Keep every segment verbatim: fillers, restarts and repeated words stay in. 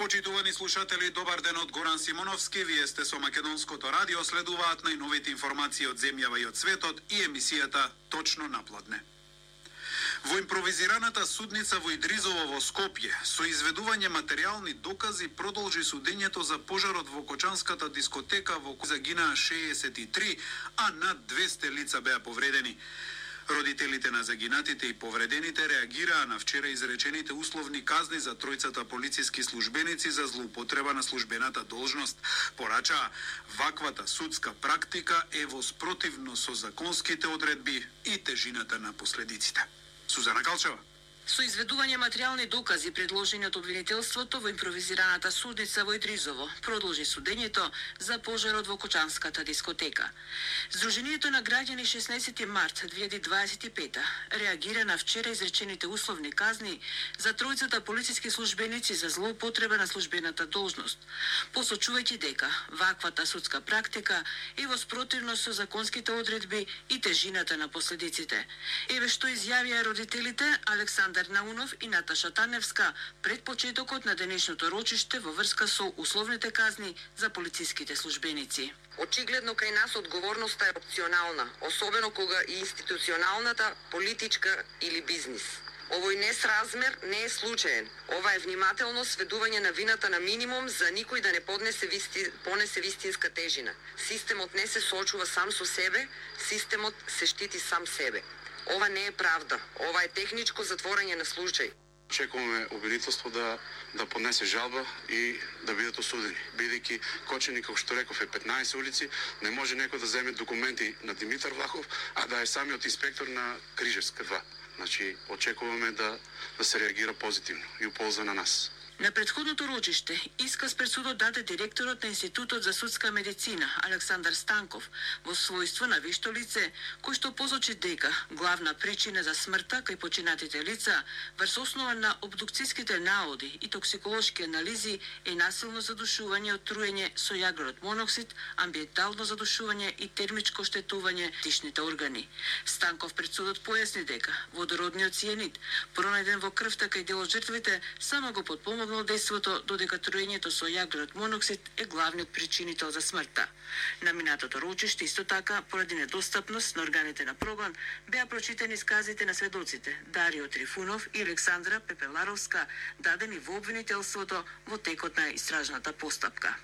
Почитувани слушатели, добар ден од Горан Симоновски. Вие сте со Македонското радио, следуваат најновите информации од земјава и од светот и емисијата Точно напладне. Во импровизираната судница во Идризово во Скопје, со изведување материјални докази продолжи судењето за пожарот во Кочанската дискотека во која загинаа шеесет и три, а над двесте лица беа повредени. Родителите на загинатите и повредените реагираа на вчера изречените условни казни за тројцата полициски службеници за злоупотреба на службената должност. Порачаа, ваквата судска практика е во спротивно со законските одредби и тежината на последиците. Сузана Калчева. Со изведување материјални докази предложени од обвинителството во импровизираната судница во Идризово, продолжи судењето за пожарот во Кочанската дискотека. Сдруженијето на граѓани шеснаесети март две илјади дваесет и пета реагира на вчера изречените условни казни за тројцата полициски службеници за злоупотреба на службената должност, посочувајќи дека ваквата судска практика е во спротивно со законските одредби и тежината на последиците. Еве што изјавија родителите Александар Наунов и Наташа Таневска пред почетокот на денешното рочиште во врска со условните казни за полициските службеници. Очигледно кај нас одговорноста е опционална, особено кога и институционалната, политичка или бизнис. Овој несразмер не е случаен. Ова е внимателно сведување на вината на минимум за никој да не поднесе висти, понесе вистинска тежина. Системот не се соочува сам со себе, системот се штити сам себе. Ова не е правда. Ова е техничко затворање на случај. Очекуваме обвинителство да да поднесе жалба и да бидат осудени. Бидејќи Кочани, како што реков, е петнаесет улици, не може некој да земе документи на Димитар Влахов, а да е самиот инспектор на Крижевска два. Значи, очекуваме да да се реагира позитивно и уполза на нас. На претходното рочиште исказ пред судот даде директорот на Институтот за судска медицина Александар Станков во својство на вешто лице, кој што посочи дека главна причина за смртта кај починатите лица врз основа на обдукцијските наоди и токсиколошки анализи е насилно задушување од труење со јаглерод моноксид, амбиентално задушување и термичко штетување дишните органи. Станков пред судот појасни дека водородниот цијанид пронајден во крвта кај дел од жртвите само го потпомогнал дејството, додека труењето со јаглерод моноксид е главниот причинител за смртта. На минатото рочиште исто така, поради недостапност на органите на прогон, беа прочитани сказите на сведоците Дарио Трифунов и Александра Пепеларовска, дадени во обвинителството во текот на истражната постапка.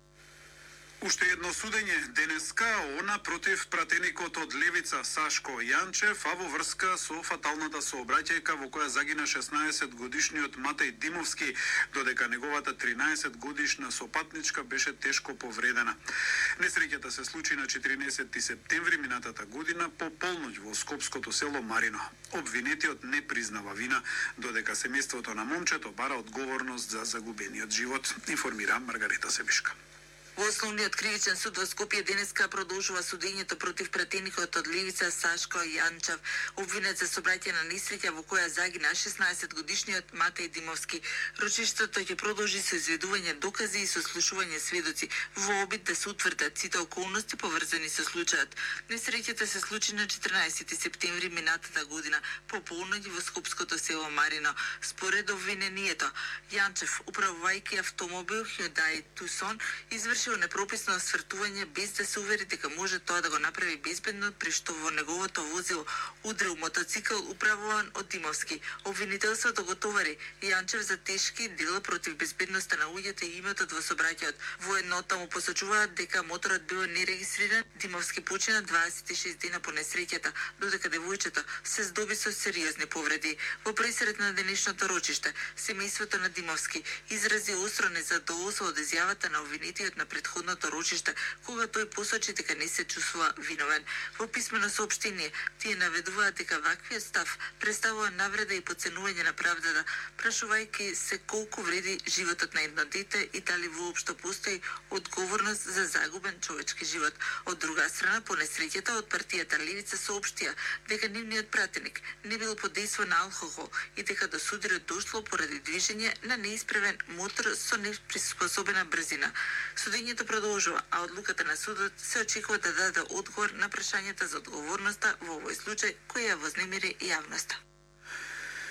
Уште едно судење денеска, она против пратеникот од Левица Сашко Јанчев, а во врска со фаталната сообраќајка во која загина шеснаесет годишниот Матеј Димовски, додека неговата тринаесет годишна сопатничка беше тешко повредена. Несреќата се случи на четирнаесети септември минатата година по полноќ во скопското село Марино. Обвинетиот не признава вина, додека семејството на момчето бара одговорност за загубениот живот, информира Маргарита Себишка. Во Основниот кривичен суд во Скопје денеска продолжува судењето против пратеникот од Левица Сашко Јанчев, обвинет за сообраќај на несреќа во која загина шеснаесет годишниот Матеј Димовски. Рочиштето ќе продолжи со изведување докази и со слушување сведоци во обид да се утврдат сите околности поврзани со случајот. Несреќата се случи на четирнаесети септември минатата година по полноќ во скопското село Марино. Според обвинението, Јанчев, управувајќи автомобил Hyundai Tucson, извршил непрописно освртување без да се увери дека може тоа да го направи безбедно, при што во неговото возило удрил мотоцикл управуван од Димовски. Обвинителството го товари Јанчев за тешки дела против безбедноста на луѓето и имотот во сообраќајот. Воеднота му посочуваат дека моторот бил нерегистриран. Димовски почина дваесет и шест дена по несреќата, додека девојчето се здоби со сериозни повреди. Во пресред на денешното рочиште, семејството на Димовски изрази остро незадоволство од изјавата на обвинетиот на предходното рочиште, кога тој посочи дека не се чувствува виновен. Во писмено соопштение, тие наведуваат дека ваквиот став представува навреда и подценување на правдата, прашувајќи се колку вреди животот на едно дете и дали воопшто постои одговорност за загубен човечки живот. Од друга страна, по несреќата од партијата Левица соопштија дека нивниот пратеник не бил под дејство на алкохол и дека до судрот дошло поради движење на неисправен мотор со неприспособена брзина. Судењето продолжува, а одлуката на судот се очекува да даде одговор на прашањата за одговорноста во овој случај кој ја вознемири јавноста.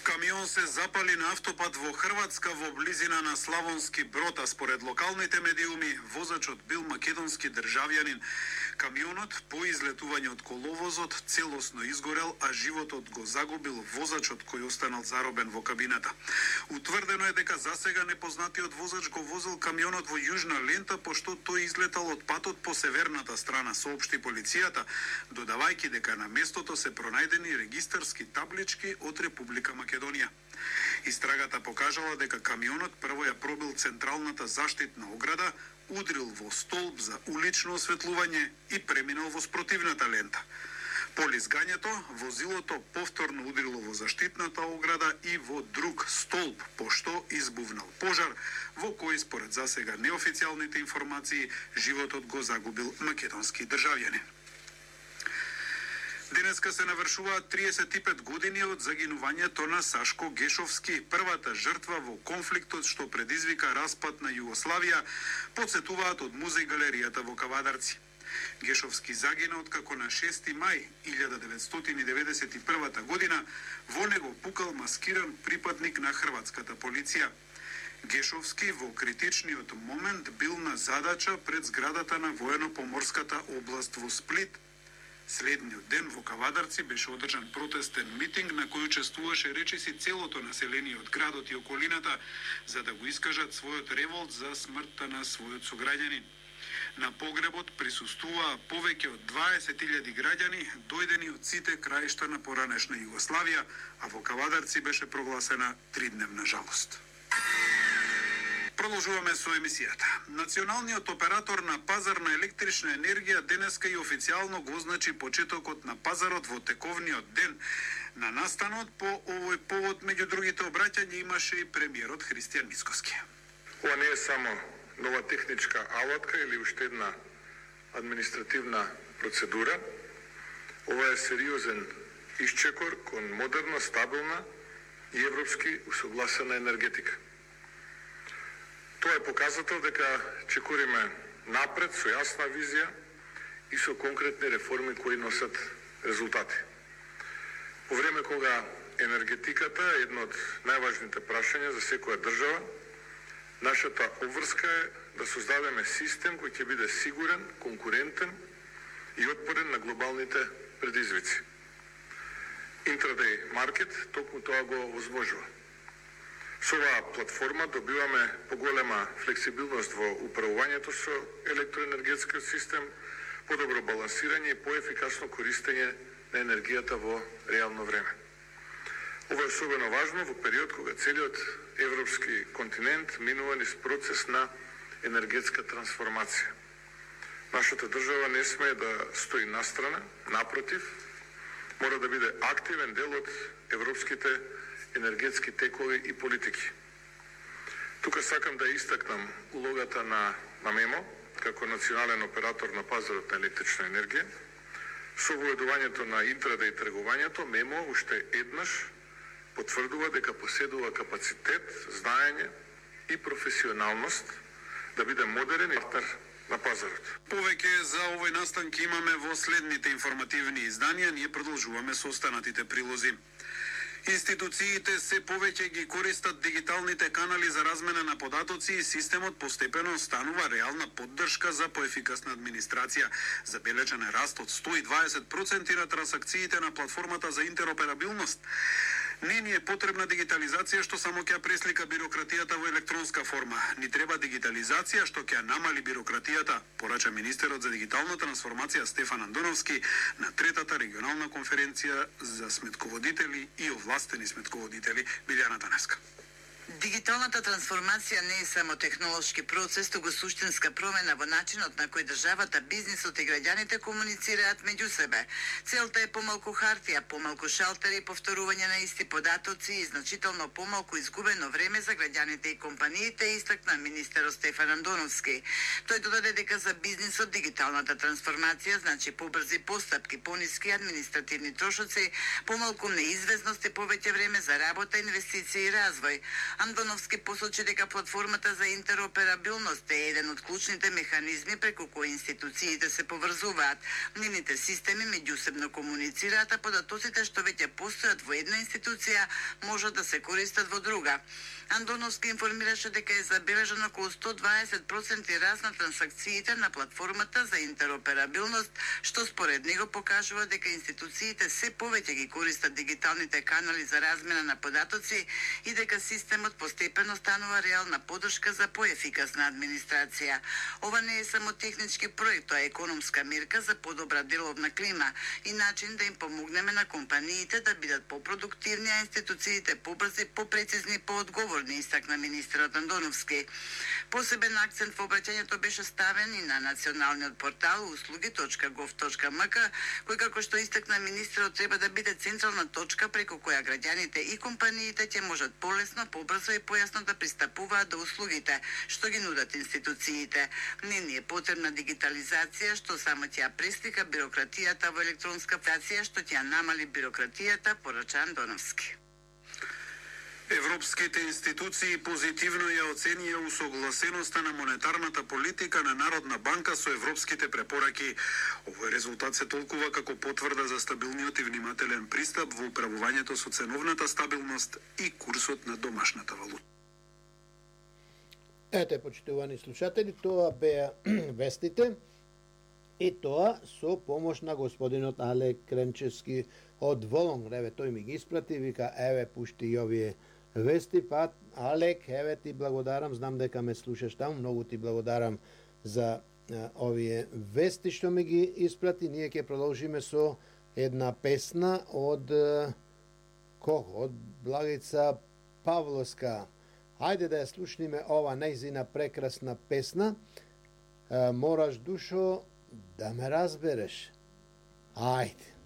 Камион се запали на автопат во Хрватска во близина на Славонски Брод, а според локалните медиуми возачот бил македонски државјанин. Камионот по излетување од коловозот целосно изгорел, а животот го загубил возачот кој останал заробен во кабината. Утврдено е дека засега непознатиот возач го возил камионот во јужна лента, пошто тој излетал од патот по северната страна, соопшти полицијата, додавајќи дека на местото се пронајдени регистарски таблички од Република Македонија. Истрагата покажала дека камионот прво ја пробил централната заштитна ограда, удрил во столб за улично осветлување и преминал во спротивната лента. По лизгањето, возилото повторно удрило во заштитната ограда и во друг столб, пошто избувнал пожар, во кој според засега неофицијалните информации животот го загубил македонски државјанин. Денеска се навршуваат триесет и пет години од загинувањето на Сашко Гешовски, првата жртва во конфликтот што предизвика распад на Југославија, потсетуваат од музеј галеријата во Кавадарци. Гешовски загина откако на шести мај илјада деветстотини и деветдесет и првата година во него пукал маскиран припадник на хрватската полиција. Гешовски во критичниот момент бил на задача пред зградата на воено-поморската област во Сплит. Следниот ден во Кавадарци беше одржан протестен митинг на кој учествуваше речиси целото население од градот и околината за да го искажат својот револт за смртта на својот сограѓанин. На погребот присуствуваа повеќе од дваесет илјади граѓани дојдени од сите краишта на поранешна Југославија, а во Кавадарци беше прогласена тридневна жалост. Продолжуваме со емисијата. Националниот оператор на пазар на електрична енергија денеска и официјално го означи почетокот на пазарот во тековниот ден. На настанот по овој повод меѓу другите обраќања имаше и премиерот Христијан Мицкоски. Ова не е само нова техничка алатка или уште една административна процедура. Ова е сериозен исчекор кон модерна, стабилна и европски усогласена енергетика. Тоа е показател дека чекориме напред со јасна визија и со конкретни реформи кои носат резултати. Во време кога енергетиката е едно од најважните прашања за секоја држава, нашата обврска е да создадеме систем кој ќе биде сигурен, конкурентен и отпорен на глобалните предизвици. Intraday Market токму тоа го возможува. Со оваа платформа добиваме поголема флексибилност во управувањето со електроенергетскиот систем, подобро балансирање и поефикасно користење на енергијата во реално време. Ова е особено важно во период кога целиот европски континент минува низ процес на енергетска трансформација. Нашата држава не смее да стои настрана, напротив, мора да биде активен дел од европските енергетски текови и политики. Тука сакам да истакнам улогата на, на МЕМО, како национален оператор на пазарот на електрична енергија. Со воедувањето на интрадеј тргувањето, МЕМО уште еднаш потврдува дека поседува капацитет, знаење и професионалност да биде модерен партнер на пазарот. Повеќе за овој настанки имаме во следните информативни изданија, ние продолжуваме со останатите прилози. Институциите се повеќе ги користат дигиталните канали за размена на податоци и системот постепено станува реална поддршка за поефикасна администрација. Забележен е раст од сто и дваесет проценти на трансакциите на платформата за интероперабилност. Не ни е потребна дигитализација што само ќе преслика бирократијата во електронска форма. Ни треба дигитализација што ќе намали бирократијата, порача министерот за дигитална трансформација Стефан Андоновски на третата регионална конференција за сметководители и овластени сметководители Билјана Данеска. Дигиталната трансформација не е само технолошки процес, туку суштинска промена во начинот на кој државата, бизнисот и граѓаните комуницираат меѓу себе. Целта е помалку хартија, помалку шалтери, повторување на исти податоци и значително помалку изгубено време за граѓаните и компаниите, истакна министерот Стефан Андоновски. Тој додаде дека за бизнисот дигиталната трансформација значи побрзи постапки, пониски административни трошоци, помалку неизвестност и повеќе време за работа, инвестиции и развој. Андоновски Андоновски посочи дека платформата за интероперабилност е еден од клучните механизми преку кои институциите се поврзуваат. Нивните системи меѓусебно комуницираат, а податоците што веќе постојат во една институција можат да се користат во друга. Андоновски информираше дека е забележано околу сто дваесет проценти раст на трансакциите на платформата за интероперабилност, што според него покажува дека институциите се повеќе ги користат дигиталните канали за размена на податоци и дека системот постепено станува реална поддршка за поефикасна администрација. Ова не е само технички проект, тоа е економска мерка за подобра деловна клима и начин да им помогнеме на компаниите да бидат попродуктивни, а институциите побрзи, попрецизни и поодговорни, истакна министерот Андоновски. Посебен акцент во обраќањето беше ставен и на националниот портал услуги точка гов точка ем ка, кој како што истакна министерот треба да биде централна точка преку која граѓаните и компаниите ќе можат полесно, побрзо и појасно да пристапуваат до услугите што ги нудат институциите. Не ни е потребна дигитализација што само ќе преслика бирократијата во електронска фација, што ќе намали бирократијата, порача Андоновски. Европските институции позитивно ја оценија усогласеноста на монетарната политика на Народна банка со европските препораки. Овој резултат се толкува како потврда за стабилниот и внимателен пристап во управувањето со ценовната стабилност и курсот на домашната валута. Ете, почитувани слушатели, тоа беа вестите и тоа со помош на господинот Алек Кренчевски од Волон. Еве, тој ми ги испрати, вика, еве, пушти и овие вести, па Алек, еве ти благодарам, знам дека ме слушаш таму, многу ти благодарам за а, овие вести што ми ги испрати. Ние ќе продолжиме со една песна од кого? Од Благица Павловска. Хајде да ја слушниме ова нејзина прекрасна песна. А, мораш, душо, да ме разбереш. Ајде.